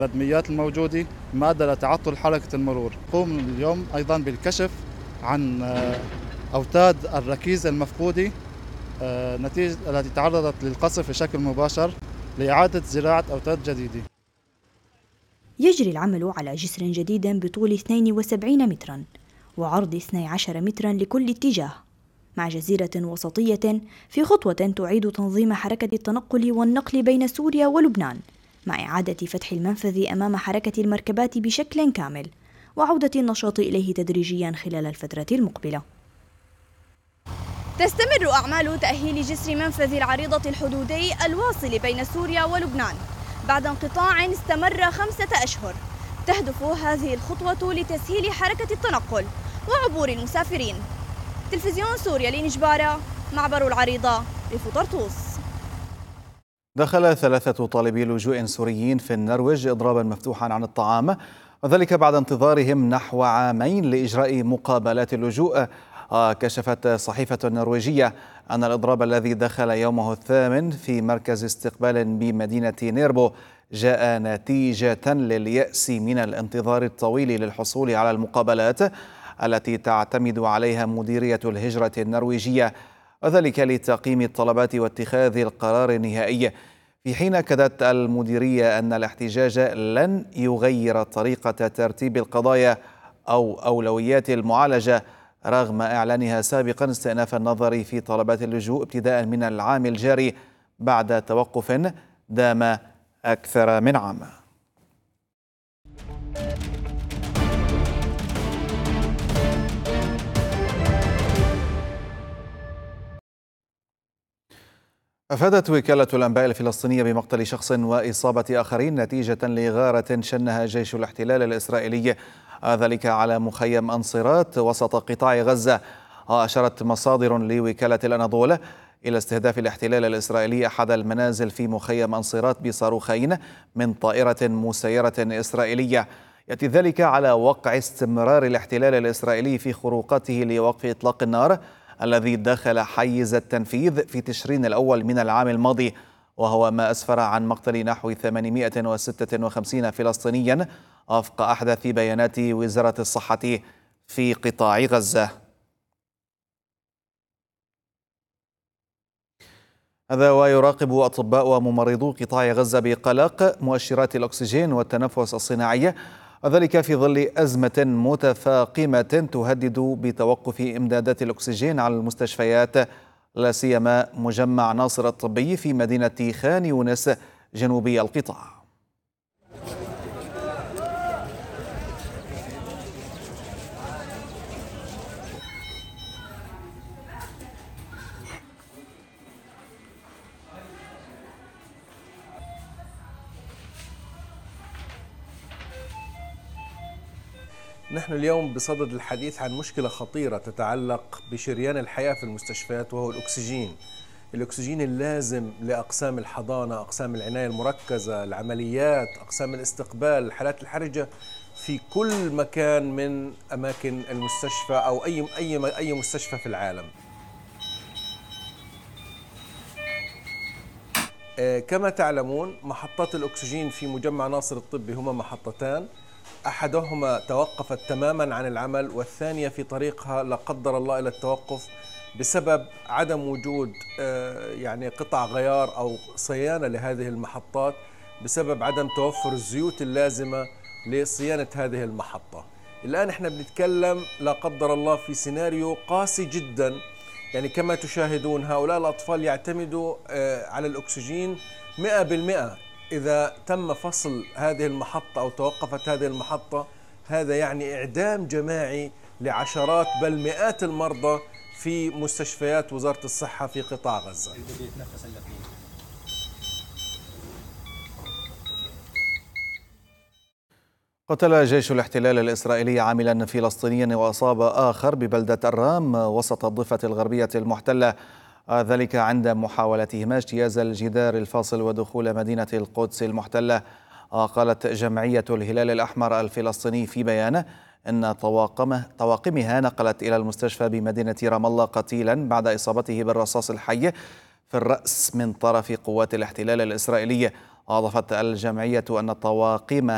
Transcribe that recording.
البدميات الموجودة مادة لتعطل حركة المرور. قوم اليوم أيضا بالكشف عن أوتاد الركيزة المفقودة نتيجة التي تعرضت للقصف بشكل مباشر لإعادة زراعة أوتاد جديدة. يجري العمل على جسر جديد بطول 72 متراً وعرض 12 متراً لكل اتجاه، مع جزيرة وسطية في خطوة تعيد تنظيم حركة التنقل والنقل بين سوريا ولبنان، مع إعادة فتح المنفذ أمام حركة المركبات بشكل كامل وعودة النشاط إليه تدريجياً خلال الفترة المقبلة. تستمر أعمال تأهيل جسر منفذ العريضة الحدودي الواصل بين سوريا ولبنان بعد انقطاع استمر 5 أشهر. تهدف هذه الخطوة لتسهيل حركة التنقل وعبور المسافرين. تلفزيون سوريا لنجبارة، معبر العريضة، ريف طرطوس. دخل 3 طالبي لجوء سوريين في النرويج إضرابا مفتوحا عن الطعام، وذلك بعد انتظارهم نحو عامين لإجراء مقابلات اللجوء. كشفت صحيفة نرويجية أن الإضراب الذي دخل يومه الثامن في مركز استقبال بمدينة نيربو جاء نتيجة لليأس من الانتظار الطويل للحصول على المقابلات التي تعتمد عليها مديرية الهجرة النرويجية، وذلك لتقييم الطلبات واتخاذ القرار النهائي، في حين أكدت المديرية أن الاحتجاج لن يغير طريقة ترتيب القضايا أو أولويات المعالجة، رغم إعلانها سابقا استئناف النظر في طلبات اللجوء ابتداء من العام الجاري بعد توقف دام أكثر من عام. أفادت وكالة الأنباء الفلسطينية بمقتل شخص وإصابة آخرين نتيجة لغارة شنها جيش الاحتلال الإسرائيلي، ذلك على مخيم أنصيرات وسط قطاع غزة. أشارت مصادر لوكالة الأناضول إلى استهداف الاحتلال الإسرائيلي أحد المنازل في مخيم أنصيرات بصاروخين من طائرة مسيرة إسرائيلية. يأتي ذلك على وقع استمرار الاحتلال الإسرائيلي في خروقاته لوقف إطلاق النار الذي دخل حيز التنفيذ في تشرين الأول من العام الماضي، وهو ما أسفر عن مقتل نحو 856 فلسطينيا وفق أحدث بيانات وزارة الصحة في قطاع غزة. هذا ويراقب أطباء وممرضو قطاع غزة بقلق مؤشرات الأكسجين والتنفس الصناعي، وذلك في ظل أزمة متفاقمة تهدد بتوقف إمدادات الأكسجين على المستشفيات، لا سيما مجمع ناصر الطبي في مدينة خان يونس جنوبي القطاع. نحن اليوم بصدد الحديث عن مشكلة خطيرة تتعلق بشريان الحياة في المستشفيات، وهو الأكسجين. الأكسجين اللازم لأقسام الحضانة، أقسام العناية المركزة، العمليات، أقسام الاستقبال، الحالات الحرجة في كل مكان من أماكن المستشفى أو أي مستشفى في العالم. كما تعلمون محطات الأكسجين في مجمع ناصر الطبي هما محطتان، أحدهما توقفت تماما عن العمل، والثانية في طريقها لا قدر الله إلى التوقف بسبب عدم وجود يعني قطع غيار أو صيانة لهذه المحطات، بسبب عدم توفر الزيوت اللازمة لصيانة هذه المحطة. الآن احنا بنتكلم لا قدر الله في سيناريو قاسي جدا، يعني كما تشاهدون هؤلاء الأطفال يعتمدوا على الأكسجين 100%. إذا تم فصل هذه المحطة أو توقفت هذه المحطة، هذا يعني إعدام جماعي لعشرات بل مئات المرضى في مستشفيات وزارة الصحة في قطاع غزة. قتل جيش الاحتلال الإسرائيلي عاملا فلسطينيا وأصاب آخر ببلدة الرام وسط الضفة الغربية المحتلة، ذلك عند محاولتهما اجتياز الجدار الفاصل ودخول مدينة القدس المحتلة. قالت جمعية الهلال الأحمر الفلسطيني في بيان أن طواقمها نقلت إلى المستشفى بمدينة رام الله قتيلا بعد إصابته بالرصاص الحي في الرأس من طرف قوات الاحتلال الإسرائيلي. أضافت الجمعية أن طواقم